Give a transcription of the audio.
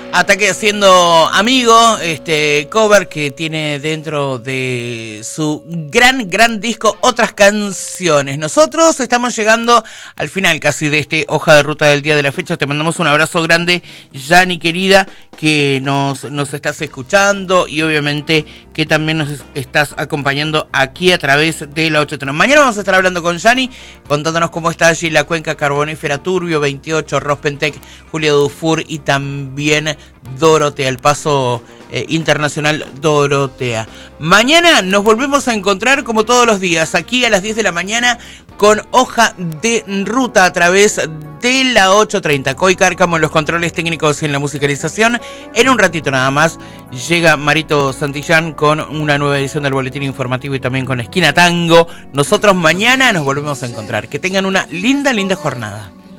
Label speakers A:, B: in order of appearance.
A: Ataque haciendo amigo, cover que tiene dentro de su gran disco otras canciones. Nosotros estamos llegando al final casi de este hoja de ruta del día de la fecha. Te mandamos un abrazo grande, Yani querida, que nos estás escuchando y obviamente que también nos estás acompañando aquí a través de la 8. Mañana vamos a estar hablando con Yani, contándonos cómo está allí la cuenca carbonífera Turbio 28, Rospentec, Julia Dufour y también Dorotea, el paso internacional Dorotea. Mañana nos volvemos a encontrar como todos los días, aquí a las 10 de la mañana con hoja de ruta a través de la 8:30. Coy Cárcamo en los controles técnicos y en la musicalización. En un ratito nada más llega Marito Santillán con una nueva edición del boletín informativo y también con Esquina Tango. Nosotros mañana nos volvemos a encontrar. Que tengan una linda jornada.